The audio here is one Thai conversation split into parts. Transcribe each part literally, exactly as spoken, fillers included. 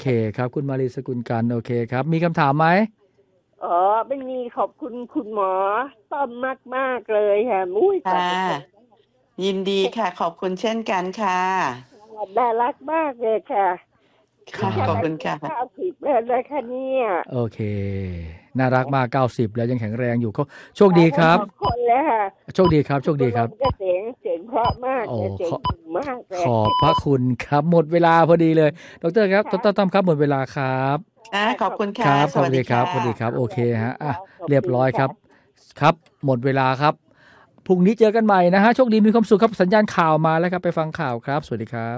เคครับคุณมาลีสกุลกันโอเคครับมีคำถามไหมอ๋อไม่มีขอบคุณคุณหมอต้อมมากๆเลยค่ะมุ้ยค่ะยินดีค่ะขอบคุณเช่นกันค่ะน่ารักมากเลยค่ะค่ะขอบคุณค่ะเก้าสิบแล้วนะคะเนี่ยโอเคน่ารักมากเก้าสิบแล้วยังแข็งแรงอยู่เขาโชคดีครับคนแล้วค่ะโชคดีครับโชคดีครับเสียงเสียงเพราะมากเสียงดีมากเลยขอบพระคุณครับหมดเวลาพอดีเลยดรครับดรต้อมครับหมดเวลาครับค่ะขอบคุณค่ะครับสวัสดีครับสวัสดีครับโอเคฮะอ่ะเรียบร้อยครับครับหมดเวลาครับพรุ่งนี้เจอกันใหม่นะฮะโชคดีมีความสุขครับสัญญาณข่าวมาแล้วครับไปฟังข่าวครับสวัสดีครับ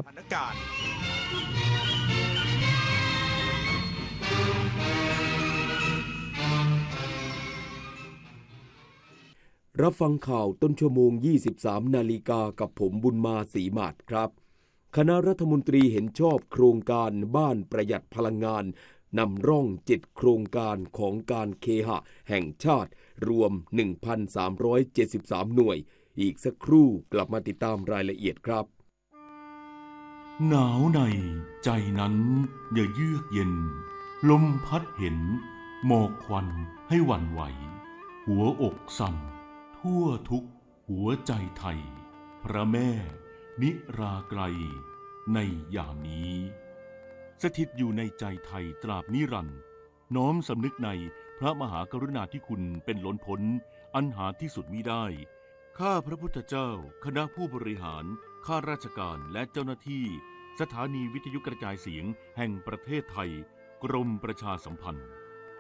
รับฟังข่าวต้นชั่วโมง ยี่สิบสาม นาฬิกากับผมบุญมาศรีมาศครับคณะรัฐมนตรีเห็นชอบโครงการบ้านประหยัดพลังงานนำร่องเจ็ดโครงการของการเคหะแห่งชาติรวม หนึ่งพันสามร้อยเจ็ดสิบสาม หน่วยอีกสักครู่กลับมาติดตามรายละเอียดครับหนาวในใจนั้นอย่าเยือกเย็นลมพัดเห็นหมอกควันให้หวั่นไหวหัวอกสั่นทั่วทุกหัวใจไทยพระแม่นิราไกรในยามนี้สถิตอยู่ในใจไทยตราบนิรันดร์น้อมสำนึกในพระมหากรุณาธิคุณเป็นล้นพ้นอันหาที่สุดมิได้ข้าพระพุทธเจ้าคณะผู้บริหารข้าราชการและเจ้าหน้าที่สถานีวิทยุกระจายเสียงแห่งประเทศไทยกรมประชาสัมพันธ์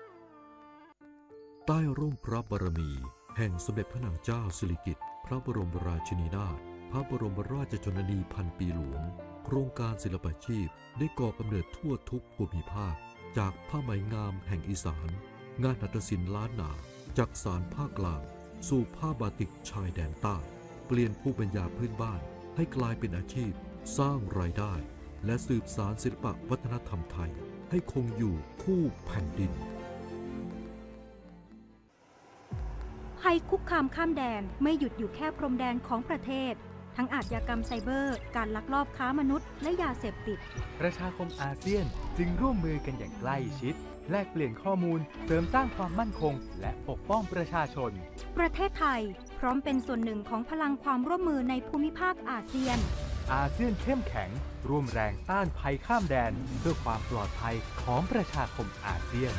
ใต้ร่มพระบารมีแห่งสมเด็จพระนางเจ้าสิริกิติ์พระบรมราชินีนาถพระบรมราชชนนีพันปีหลวงโครงการศิลปาชีพได้ก่อกำเนิดทั่วทุกภูมิภาคจากผ้าไหมงามแห่งอีสานงานหัตถศิลป์ล้านนาจากสานภาคกลางสู่ผ้าบาติกชายแดนใต้เปลี่ยนภูมิปัญญาพื้นบ้านให้กลายเป็นอาชีพสร้างรายได้และสืบสานศิลปวัฒนธรรมไทยให้คงอยู่คู่แผ่นดินภัยคุกคามข้ามแดนไม่หยุดอยู่แค่พรมแดนของประเทศทั้งอาชญากรรมไซเบอร์การลักลอบค้ามนุษย์และยาเสพติดประชาคมอาเซียนจึงร่วมมือกันอย่างใกล้ชิดแลกเปลี่ยนข้อมูลเสริมสร้างความมั่นคงและปกป้องประชาชนประเทศไทยพร้อมเป็นส่วนหนึ่งของพลังความร่วมมือในภูมิภาคอาเซียนอาเซียนเข้มแข็งร่วมแรงต้านภัยข้ามแดนเพื่อความปลอดภัยของประชาคมอาเซียน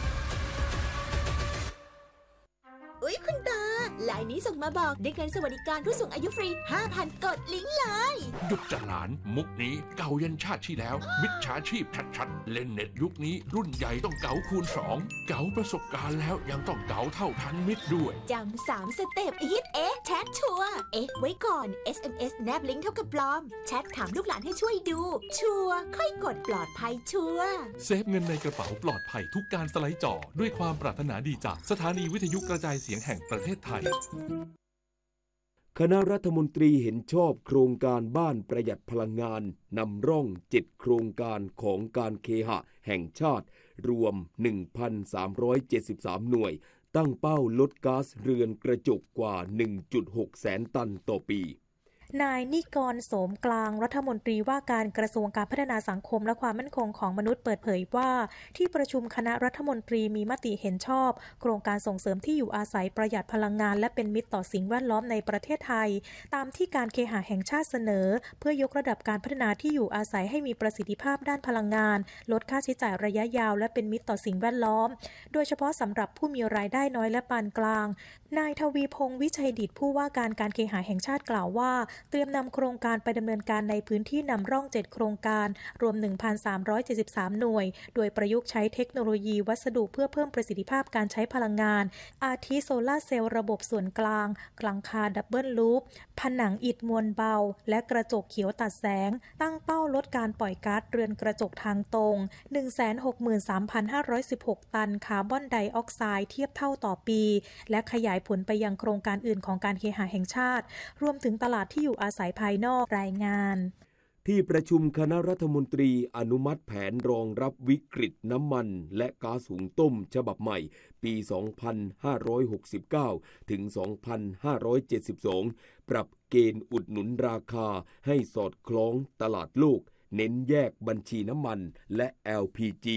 อุ๊ยคุณตาไลน์นี้ส่งมาบอกได้เงินสวัสดิการผู้สูงอายุฟรี ห้าพัน กดลิงก์เลยหยุดจัดหลานมุกนี้เก่ายันชาติที่แล้วมิจฉาชีพชัดๆเล่นเน็ตยุคนี้รุ่นใหญ่ต้องเก๋าคูณสองเก๋าประสบการณ์แล้วยังต้องเก๋าเท่าทันมิตรด้วยจำสามสเต็ปฮิตเอ๊ะแชทชัวร์เอ๊ะไว้ก่อน เอส เอ็ม เอส แนบลิงก์เท่ากับปลอมแชทถามลูกหลานให้ช่วยดูชัวร์ค่อยกดปลอดภัยชัวร์เซฟเงินในกระเป๋าปลอดภัยทุกการสไลด์จอด้วยความปรารถนาดีจากสถานีวิทยุกระจายเสียงแห่งประเทศไทยคณะรัฐมนตรีเห็นชอบโครงการบ้านประหยัดพลังงานนำร่องเจ็ดโครงการของการเคหะแห่งชาติรวม หนึ่งพันสามร้อยเจ็ดสิบสาม หน่วยตั้งเป้าลดก๊าซเรือนกระจกกว่า หนึ่งจุดหก แสนตันต่อปีนายนิกรโสมกลางรัฐมนตรีว่าการกระทรวงการพัฒนาสังคมและความมั่นคงของมนุษย์เปิดเผยว่าที่ประชุมคณะรัฐมนตรีมีมติเห็นชอบโครงการส่งเสริมที่อยู่อาศัยประหยัดพลังงานและเป็นมิตรต่อสิ่งแวดล้อมในประเทศไทยตามที่การเคหะแห่งชาติเสนอเพื่อยกระดับการพัฒนาที่อยู่อาศัยให้มีประสิทธิภาพด้านพลังงานลดค่าใช้จ่ายระยะยาวและเป็นมิตรต่อสิ่งแวดล้อมโดยเฉพาะสำหรับผู้มีรายได้น้อยและปานกลางนายทวีพงษ์วิชัยดิษฐ์ผู้ว่าการการเคหะแห่งชาติกล่าวว่าเตรียมนำโครงการไปดำเนินการในพื้นที่นำร่องเจ็ดโครงการรวม หนึ่งพันสามร้อยเจ็ดสิบสาม หน่วยโดยประยุกต์ใช้เทคโนโลยีวัสดุเพื่อเพิ่มประสิทธิภาพการใช้พลังงานอาทิโซลาร์เซลล์ระบบส่วนกลางหลังคาดับเบิลลูปผนังอิฐมวลเบาและกระจกเขียวตัดแสงตั้งเป้าลดการปล่อยก๊าซเรือนกระจกทางตรง หนึ่งแสนหกหมื่นสามพันห้าร้อยสิบหก ตันคาร์บอนไดออกไซด์เทียบเท่าต่อปีและขยายผลไปยังโครงการอื่นของการเคหะแห่งชาติรวมถึงตลาดที่อยู่อาศัยภายนอกรายงานที่ประชุมคณะรัฐมนตรีอนุมัติแผนรองรับวิกฤตน้ำมันและก๊าซหุงต้มฉบับใหม่ปี สองพันห้าร้อยหกสิบเก้า ถึง สองพันห้าร้อยเจ็ดสิบสอง ปรับเกณฑ์อุดหนุนราคาให้สอดคล้องตลาดโลกเน้นแยกบัญชีน้ำมันและ แอล พี จี